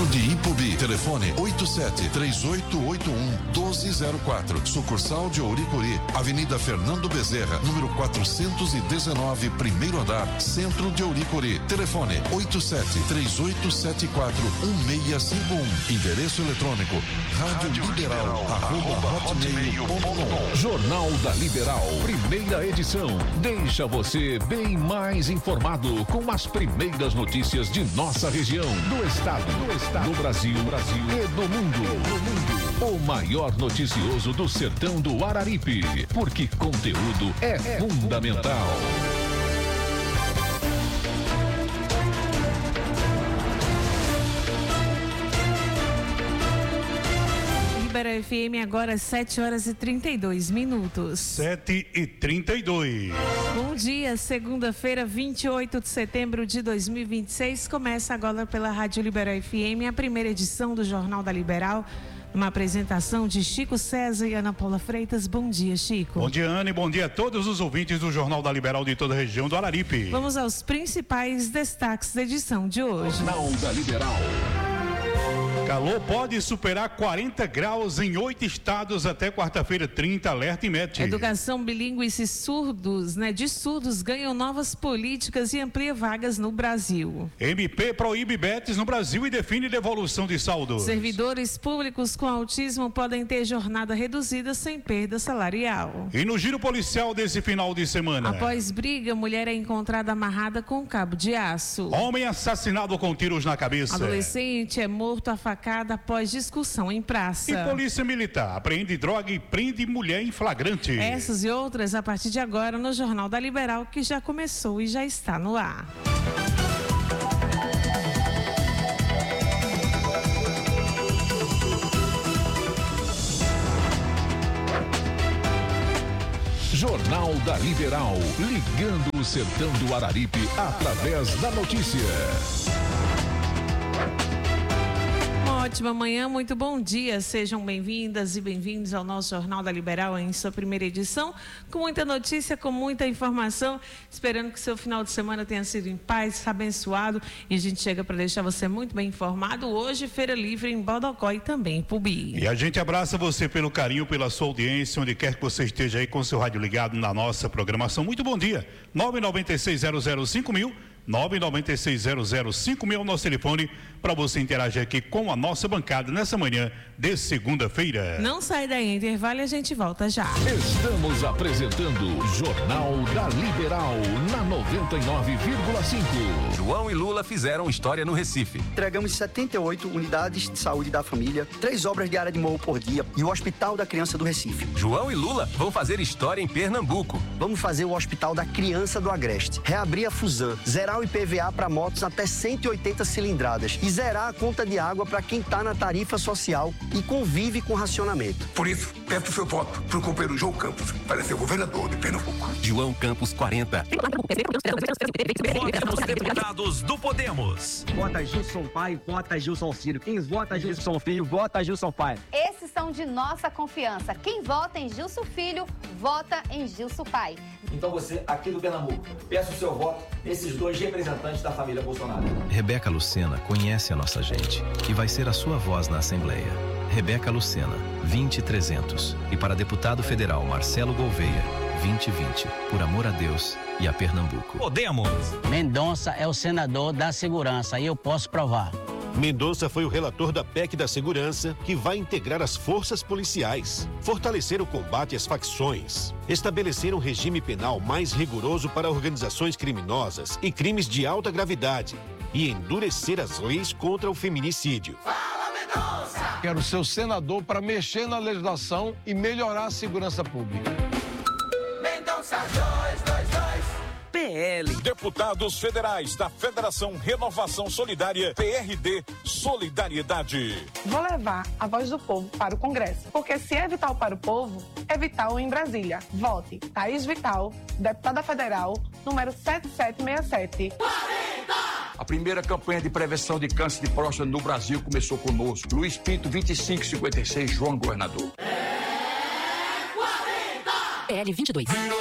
Centro de Ipubi. Telefone 87-3881-1204. Sucursal de Ouricuri, Avenida Fernando Bezerra, número 419, primeiro andar, Centro de Ouricuri. Telefone 87-3874-1651. Endereço eletrônico radioliberal@hotmail.com. Jornal da Liberal, primeira edição. Deixa você bem mais informado com as primeiras notícias de nossa região, do estado, do Brasil e do mundo. O maior noticioso do sertão do Araripe, porque conteúdo é fundamental. Libera FM agora 7h32. 7h32. Bom dia, segunda-feira, 28 de setembro de 2026. Começa agora pela Rádio Libera FM, a primeira edição do Jornal da Liberal. Uma apresentação de Chico César e Ana Paula Freitas. Bom dia, Chico. Bom dia, Ana, e bom dia a todos os ouvintes do Jornal da Liberal de toda a região do Araripe. Vamos aos principais destaques da edição de hoje. Jornal da Liberal. Calor pode superar 40 graus em 8 estados até quarta-feira, 30, alerta IMET. Educação bilíngue e surdos, de surdos ganham novas políticas e amplia vagas no Brasil. MP proíbe betes no Brasil e define devolução de saldos. Servidores públicos com autismo podem ter jornada reduzida sem perda salarial. E no giro policial desse final de semana. Após briga, mulher é encontrada amarrada com um cabo de aço. Homem assassinado com tiros na cabeça. Adolescente é morto a facada após discussão em praça. E polícia militar apreende droga e prende mulher em flagrante. Essas e outras a partir de agora no Jornal da Liberal, que já começou e já está no ar. Jornal da Liberal, ligando o sertão do Araripe através da notícia. Ótima manhã, muito bom dia, sejam bem-vindas e bem-vindos ao nosso Jornal da Liberal em sua primeira edição, com muita notícia, com muita informação, esperando que seu final de semana tenha sido em paz, abençoado, e a gente chega para deixar você muito bem informado. Hoje, Feira Livre em Bodocó e também em Pubi. E a gente abraça você pelo carinho, pela sua audiência, onde quer que você esteja aí com seu rádio ligado na nossa programação. Muito bom dia, 996005000, 996005000 é o nosso telefone para você interagir aqui com a nossa bancada nessa manhã de segunda-feira. Não sai daí, intervalo e a gente volta já. Estamos apresentando Jornal da Liberal na 99,5. João e Lula fizeram história no Recife. Entregamos 78 unidades de saúde da família, 3 obras de área de morro por dia e o Hospital da Criança do Recife. João e Lula vão fazer história em Pernambuco. Vamos fazer o Hospital da Criança do Agreste, reabrir a Fusan, zerar o IPVA para motos até 180 cilindradas e zerar a conta de água para quem está na tarifa social e convive com racionamento. Por isso, peço seu voto para o companheiro João Campos para ser governador de Pernambuco. João Campos 40. Vote nos deputados do Podemos. Vota Gilson Pai, vota Gilson Filho. Quem vota Gilson Filho, vota Gilson Pai. Esses são de nossa confiança. Quem vota em Gilson Filho, vota em Gilson Pai. Então você, aqui do Pernambuco, peça o seu voto nesses 2 representantes da família Bolsonaro. Rebeca Lucena conhece a nossa gente e vai ser a sua voz na Assembleia. Rebeca Lucena, 20300. E para deputado federal Marcelo Gouveia, 2020. Por amor a Deus e a Pernambuco. Podemos. Mendonça é o senador da segurança e eu posso provar. Mendonça foi o relator da PEC da Segurança, que vai integrar as forças policiais, fortalecer o combate às facções, estabelecer um regime penal mais rigoroso para organizações criminosas e crimes de alta gravidade e endurecer as leis contra o feminicídio. Fala, Mendonça! Quero ser o senador para mexer na legislação e melhorar a segurança pública. Mendonça 222. PL. Deputados federais da Federação Renovação Solidária, PRD Solidariedade. Vou levar a voz do povo para o Congresso, porque se é vital para o povo, é vital em Brasília. Vote Thaís Vital, deputada federal, número 7767. 40! A primeira campanha de prevenção de câncer de próstata no Brasil começou conosco. Luiz Pinto, 2556, João Governador. PL 22.